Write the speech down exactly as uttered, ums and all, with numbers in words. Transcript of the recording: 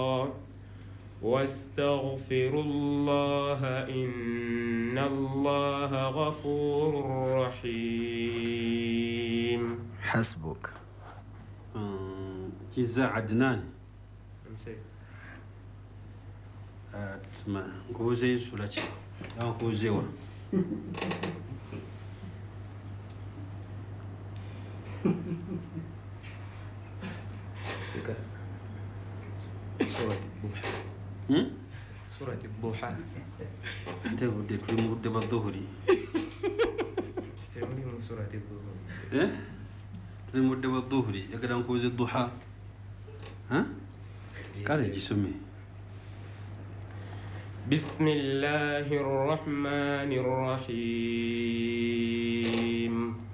واستغفروا الله إن الله غفور رحيم. حسبك. كيزا عدنان امسك تسمع غوزي سولاتي او غوزيوا سكا سورة الضحى. هم سورة الضحى انت بدك تقول مده بالظهري تستعملي من سورة الضحى ايه المده بالظهري يا كده غوزي الضحى ها قال يجي سمي. بسم الله الرحمن الرحيم.